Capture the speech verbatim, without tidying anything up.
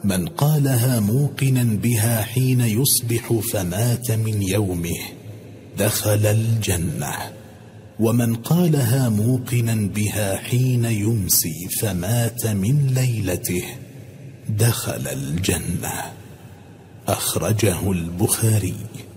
من قالها موقنا بها حين يصبح فمات من يومه دخل الجنة، ومن قالها موقنا بها حين يمسي فمات من ليلته دخل الجنة. أخرجه البخاري.